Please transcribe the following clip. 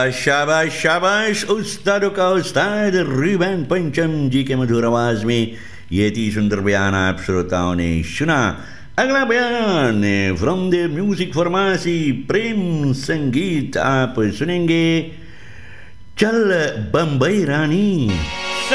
शाबाश शाबाश उस्तादों का उस्ताद रिबन पंचम जी के मधुर आवाज में ये थी सुंदर बयान आप श्रोताओं ने सुना। अगला बयान फ्रॉम द म्यूजिक फॉर्मासी प्रेम संगीत आप सुनेंगे चल बम्बई रानी।